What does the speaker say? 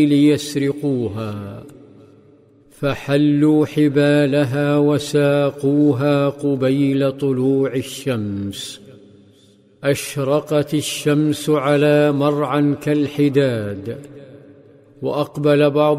ليسرقوها، فحلوا حبالها وساقوها قبيل طلوع الشمس. أشرقت الشمس على مرعى كالحداد، وأقبل بعض